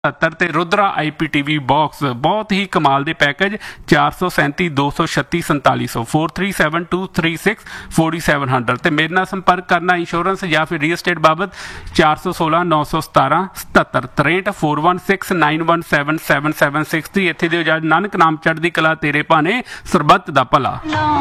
77 ਤੇ Rudra IPTV box ਬਹੁਤ ਹੀ ਕਮਾਲ ਦੇ ਪੈਕੇਜ 437 236 4700 437236 4700 ਤੇ ਮੇਰੇ ਨਾਲ ਸੰਪਰਕ ਕਰਨਾ ਇੰਸ਼ੋਰੈਂਸ ਜਾਂ ਫਿਰ ਰੀਅਲ estate ਬਾਬਤ 416 917 77 63 416 917 7763 ਇੱਥੇ ਦੇ ਨਾਨਕ ਨਾਮ ਚੜ੍ਹਦੀ ਕਲਾ ਤੇਰੇ ਭਾਣੇ ਸਰਬੱਤ ਦਾ ਭਲਾ।